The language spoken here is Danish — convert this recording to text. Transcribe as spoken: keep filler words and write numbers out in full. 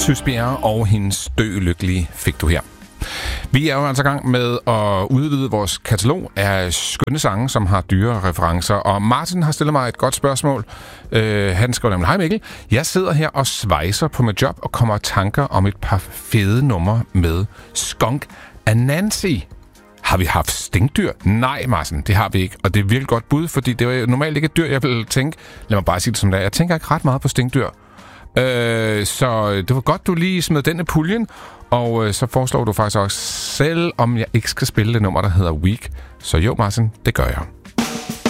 Sysbjerg og hendes Dø Lykkelig fik du her. Vi er jo altså i gang med at udvide vores katalog af skønne sange, som har dyre referencer. Og Martin har stillet mig et godt spørgsmål. Uh, han skriver nemlig: Hej Mikkel, jeg sidder her og svejser på mit job og kommer i tanker om et par fede numre med Skunk Anansi. Har vi haft stinkdyr? Nej, Martin, det har vi ikke. Og det er virkelig godt bud, fordi det er normalt ikke et dyr, jeg vil tænke. Lad mig bare sige det som det er. Jeg tænker ikke ret meget på stinkdyr. Øh, så det var godt, du lige smed den i puljen. Og øh, så foreslår du faktisk også selv, om jeg ikke skal spille det nummer, der hedder Weak. Så jo, Martin, det gør jeg.